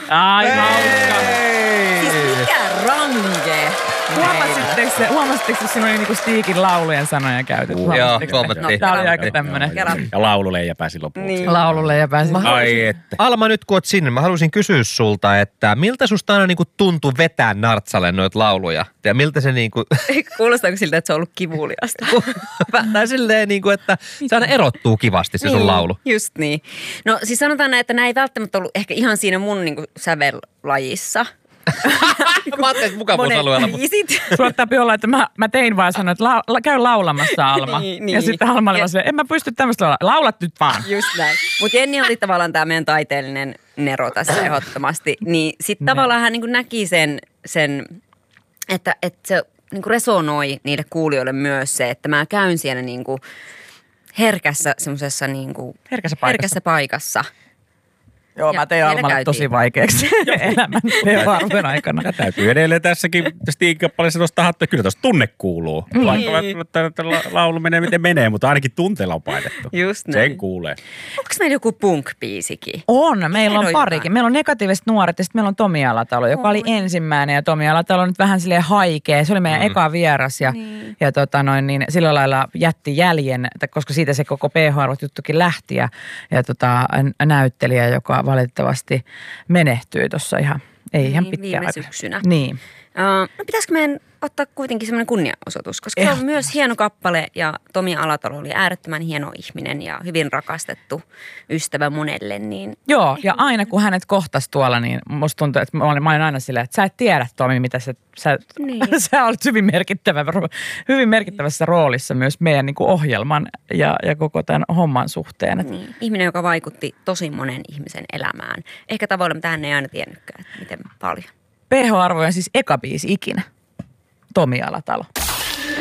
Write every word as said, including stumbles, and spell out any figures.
Ai hauska. Siis mikä range? Huomasitteko se, huomasitteko se, siinä oli niinku Stiikin laulujen sanoja käytetty? Uh, joo, huomattiin. Tämä oli aika tämmönen. Ja laululeija pääsi loppuun. Niin. Laululle ja pääsi. Ai että. Alma, nyt kun oot sinne, mä haluaisin kysyä sulta, että miltä susta aina niinku tuntui vetää nartsalle noita lauluja? Ja miltä se niinku... Kuulostaako siltä, että se on ollut kivuliasta? Tai silleen niinku, että se aina erottuu kivasti se sun niin, laulu. Just niin. No siis sanotaan näin, että nämä ei välttämättä ollut ehkä ihan siinä mun niinku sävellajissa. Mä ajattelin, että mukavuusalueella. Suottaapi olla, että mä, mä tein vaan sanoa, että la, la, käy laulamassa Alma. Niin, niin. Ja sitten Alma oli vaan se, en mä pysty tämmöistä laulaa. Laulat nyt vaan. Just näin. Mutta Jenni oli tavallaan tämä meidän taiteellinen nero tässä ehdottomasti. Niin sitten tavallaan hän niin näki sen, sen että, että se niin resonoi niille kuulijoille myös se, että mä käyn siellä niin herkässä semmoisessa niin herkässä paikassa. herkässä paikassa. Joo, mä tein Almalle tosi vaikeaksi elämän teoarvojen aikana. Ja täytyy edelleen tässäkin Stig-kappaleessa tuosta hattua. Kyllä tuossa tunne kuuluu. Niin. Vaikka välttämättä laulu menee miten menee, mutta ainakin tunteella on painettu. Just näin. Sen kuulee. Onko meillä joku punk-biisikin? On, meillä on Kerro parikin. jotain. Meillä on Negatiiviset nuoret ja sitten meillä on Tomi Alatalo, joka oli ensimmäinen. Ja Tomi Alatalo on nyt vähän silleen haikea. Se oli meidän mm. eka vieras ja, Niin. ja tota noin, niin sillä lailla jätti jäljen, koska siitä se koko P H-arvot-juttukin lähti. Ja, ja tota, näyttelijä, joka valitettavasti menehtyi tuossa ihan, ei ihan Niin, pitkään viime aikaa. syksynä. Niin. Uh, no pitäisikö meidän ottaa kuitenkin semmoinen kunniaosoitus, koska se on myös hieno kappale ja Tomi Alatalo oli äärettömän hieno ihminen ja hyvin rakastettu ystävä monelle. Niin Joo, ja aina kun hänet kohtasi tuolla, niin musta tuntuu, että mä olin, mä olin aina silleen, että sä et tiedä, Tomi, mitä sä, sä, Niin. sä olet hyvin, merkittävä, hyvin merkittävässä roolissa myös meidän niin kuin ohjelman ja, ja koko tämän homman suhteen. Että Niin, ihminen, joka vaikutti tosi monen ihmisen elämään. Ehkä tavoilla, mitä hän ei aina tiennytkään, että miten paljon. P H-arvojen siis eka biisi ikinä, Tomi Alatalo.